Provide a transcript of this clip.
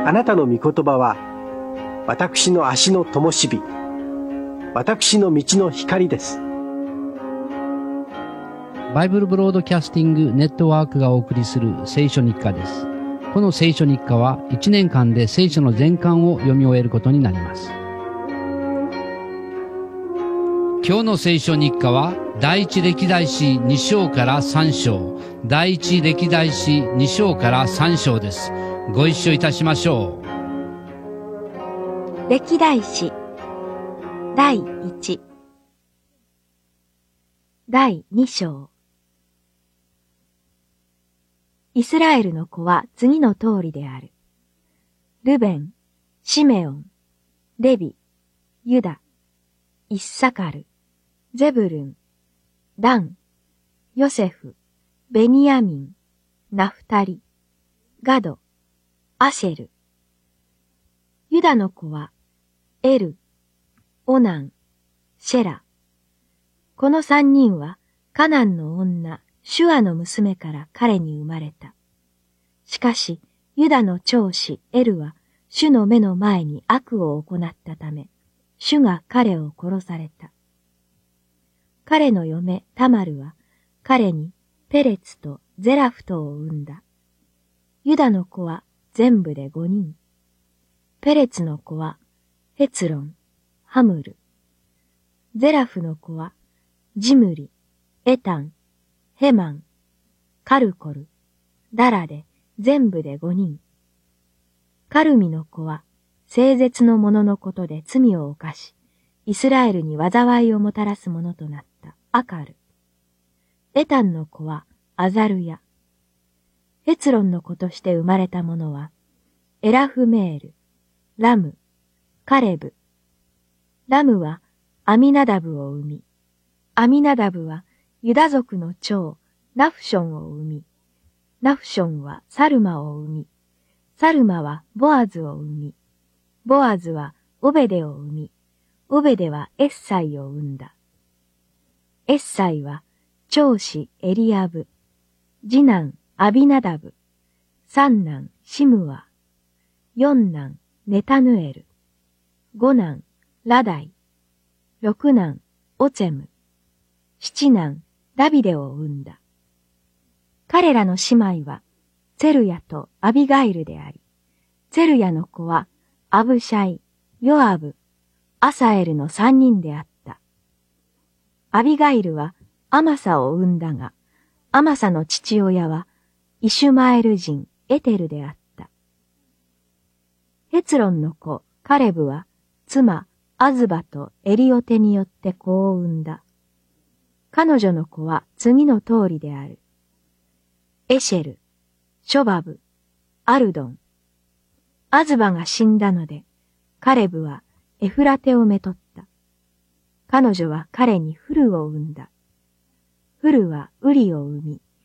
あなたの御言葉は私の足の灯火、私の道の光です。 バイブルブロードキャスティングネットワークがお送りする聖書日課です。この聖書日課は1年間で聖書の全巻を読み終えることになります。今日の聖書日課は第一歴代史2章から3章、第一歴代史2章から3章です。ご一緒いたしましょう。歴代史第1第2章。イスラエルの子は次の通りである。ルベン、シメオン、レビ、ユダ、イッサカル、ゼブルン、ダン、ヨセフ、ベニヤミン、ナフタリ、ガド、アシェル。ユダの子はエル、オナン、シェラ。この三人はカナンの女、シュアの娘から彼に生まれた。しかし、ユダの長子エルは主の目の前に悪を行ったため、主が彼を殺された。彼の嫁タマルは彼にペレツとゼラフトを産んだ。ユダの子は全部で5人。ペレツの子はヘツロン、ハムル。ゼラフの子はジムリ、エタン、ヘマン、カルコル、ダラで全部で5人。カルミの子は聖絶の者のことで罪を犯し、イスラエルに災いをもたらす者となったアカル。エタンの子はアザルヤ。ヘツロンの子として生まれた者はエラフメール、ラム、カレブ。ラムはアミナダブを生み、アミナダブはユダ族の長ナフションを生み、ナフションはサルマを生み、サルマはボアズを生み、ボアズはオベデを生み、オベデはエッサイを生んだ。エッサイは長子エリアブ、次男アビナダブ、三男シムワ、四男ネタヌエル、五男ラダイ、六男オツェム、七男ダビデを生んだ。彼らの姉妹はツェルヤとアビガイルであり、ツェルヤの子はアブシャイ、ヨアブ、アサエルの三人であった。アビガイルはアマサを生んだが、アマサの父親はイシュマエル人エテルであった。ヘツロンの子カレブは妻アズバとエリオテによって子を産んだ。彼女の子は次の通りである。エシェル、ショバブ、アルドン。アズバが死んだので、カレブはエフラテをめとった。彼女は彼にフルを産んだ。フルはウリを産み、